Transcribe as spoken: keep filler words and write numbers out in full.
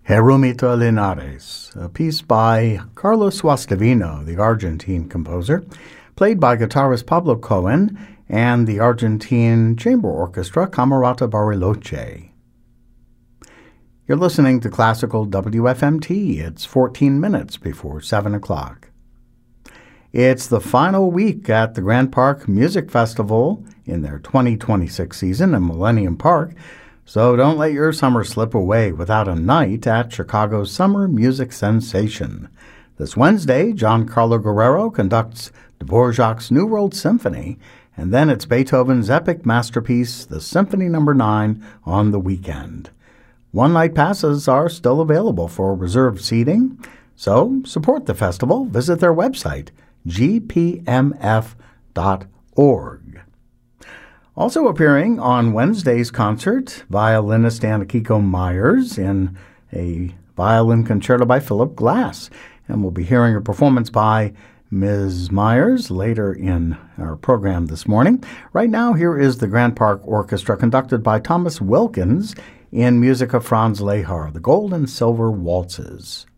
Jeromito Linares, a piece by Carlos Guastavino, the Argentine composer, played by guitarist Pablo Cohen and the Argentine chamber orchestra Camerata Bariloche. You're listening to Classical W F M T. It's fourteen minutes before seven o'clock. It's the final week at the Grand Park Music Festival in their twenty twenty-six season in Millennium Park, so don't let your summer slip away without a night at Chicago's summer music sensation. This Wednesday, Giancarlo Guerrero conducts Dvorak's New World Symphony, and then it's Beethoven's epic masterpiece, the Symphony Number nine, on the weekend. One-night passes are still available for reserved seating, so support the festival. Visit their website, g p m f dot org. Also appearing on Wednesday's concert, violinist Akiko Myers in a violin concerto by Philip Glass. And we'll be hearing a performance by Miz Myers later in our program this morning. Right now, here is the Grand Park Orchestra conducted by Thomas Wilkins in music of Franz Lehár, the Gold and Silver Waltzes.